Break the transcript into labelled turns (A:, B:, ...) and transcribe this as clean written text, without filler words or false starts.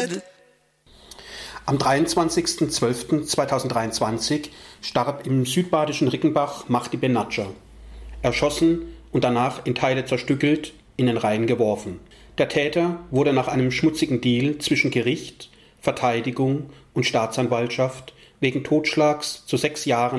A: Am 23.12.2023 starb im südbadischen Rickenbach Mahdi Benatscher, erschossen und danach in Teile zerstückelt in den Rhein geworfen. Der Täter wurde nach einem schmutzigen Deal zwischen Gericht, Verteidigung und Staatsanwaltschaft wegen Totschlags zu 6 Jahren